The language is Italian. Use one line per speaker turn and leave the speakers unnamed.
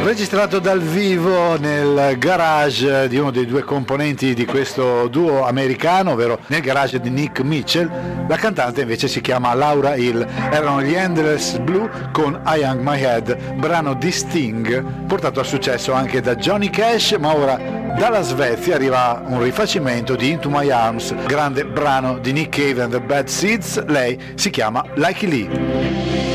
registrato dal vivo nel garage di uno dei due componenti di questo duo americano, ovvero nel garage di Nick Mitchell. La cantante invece si chiama Laura Hill. Erano gli Endless Blue con I Hang My Head, brano di Sting, portato a successo anche da Johnny Cash, ma ora dalla Svezia arriva un rifacimento di Into My Arms, grande brano di Nick Cave and the Bad Seeds. Lei si chiama Likey Lee.